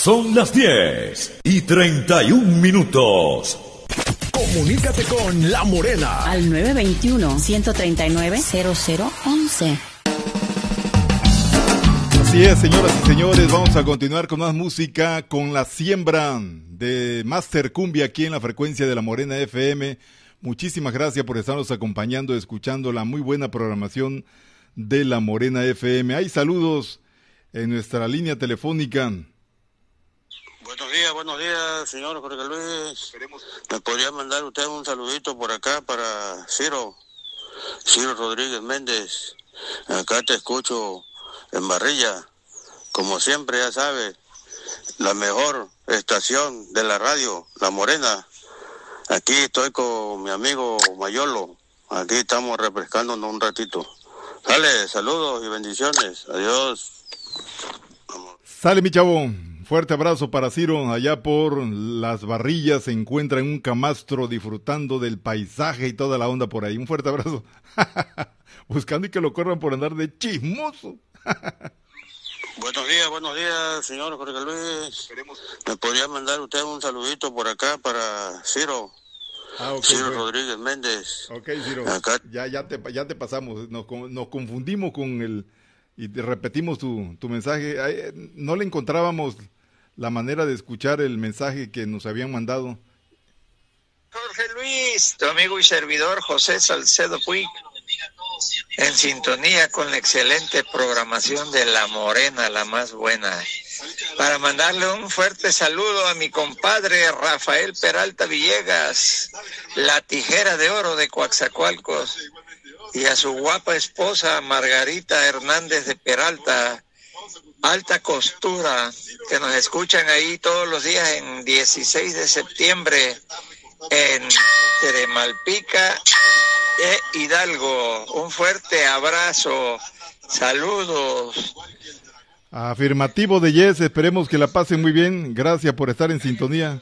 Son las 10:31. Comunícate con La Morena al 921-139-0011. Así es, señoras y señores, vamos a continuar con más música, con la siembra de Master Cumbia aquí en la frecuencia de La Morena FM. Muchísimas gracias por estarnos acompañando, escuchando la muy buena programación de La Morena FM. Hay saludos en nuestra línea telefónica. Buenos días, señor Jorge Luis. ¿Me podría mandar usted un saludito por acá para Ciro Rodríguez Méndez? Acá te escucho en Barrilla, como siempre, ya sabe, la mejor estación de la radio, La Morena. Aquí estoy con mi amigo Mayolo, aquí estamos refrescándonos un ratito. Sale, saludos y bendiciones, adiós. Sale, mi chavo. Fuerte abrazo para Ciro, allá por Las Barrillas se encuentra en un camastro disfrutando del paisaje y toda la onda por ahí. Un fuerte abrazo. Buscando y que lo corran por andar de chismoso. Buenos días, señor Jorge Luis. ¿Me podría mandar usted un saludito por acá para Ciro? Okay, Ciro Rodríguez Méndez. Ok, Ciro, acá. Ya te pasamos, nos confundimos con el... Y te repetimos tu mensaje. No le encontrábamos la manera de escuchar el mensaje que nos habían mandado. Jorge Luis, tu amigo y servidor José Salcedo Puig, en sintonía con la excelente programación de La Morena, la más buena. Para mandarle un fuerte saludo a mi compadre Rafael Peralta Villegas, la tijera de oro de Coaxacualcos, y a su guapa esposa Margarita Hernández de Peralta, alta costura, que nos escuchan ahí todos los días en 16 de septiembre entre Malpica e Hidalgo. Un fuerte abrazo, saludos. Afirmativo de Yes, esperemos que la pasen muy bien, gracias por estar en sintonía.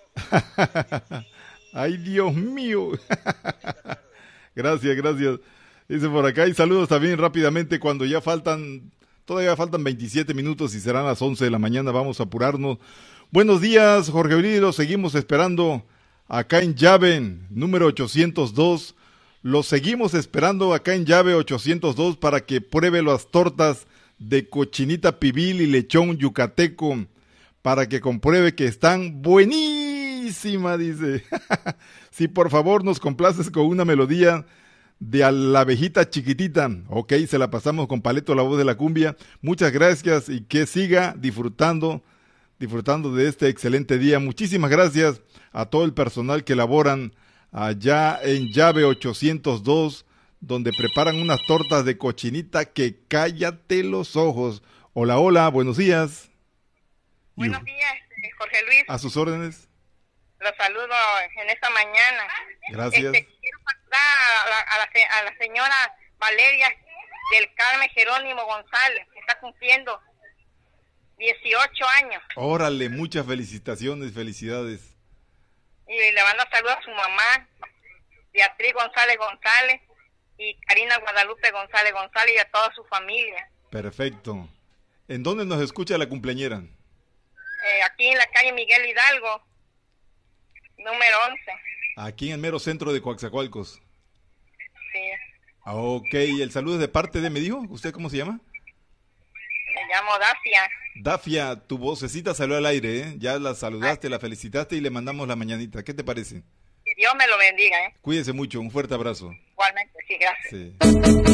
Ay, Dios mío. Gracias. Dice por acá, y saludos también rápidamente cuando todavía faltan 27 minutos y serán las 11 de la mañana, vamos a apurarnos. Buenos días, Jorge Luis, seguimos esperando acá en llave número 802, lo seguimos esperando acá en llave 802 para que pruebe las tortas de cochinita pibil y lechón yucateco, para que compruebe que están buenísimas, dice. Si por favor nos complaces con una melodía de a la abejita chiquitita. Ok, se la pasamos con Paleto, la voz de la cumbia. Muchas gracias y que siga disfrutando de este excelente día. Muchísimas gracias a todo el personal que laboran allá en llave 802, donde preparan unas tortas de cochinita que cállate los ojos. Hola, buenos días. Buenos días, Jorge Luis. A sus órdenes. Los saludo en esta mañana. Gracias. Quiero pasar a la señora Valeria del Carmen Jerónimo González, que está cumpliendo 18 años. Órale, muchas felicitaciones, felicidades. Y le mando saludos a su mamá, Beatriz González y Karina Guadalupe González y a toda su familia. Perfecto. ¿En dónde nos escucha la cumpleañera? Aquí en la calle Miguel Hidalgo, número 11. Aquí en el mero centro de Coaxacualcos. Sí. Ok, el saludo es de parte de, ¿me dijo? ¿Usted cómo se llama? Me llamo Dafia. Dafia, tu vocecita salió al aire, ¿eh? Ya la saludaste, la felicitaste y le mandamos la mañanita. ¿Qué te parece? Que Dios me lo bendiga, ¿eh? Cuídese mucho, un fuerte abrazo. Igualmente, sí, gracias. Sí.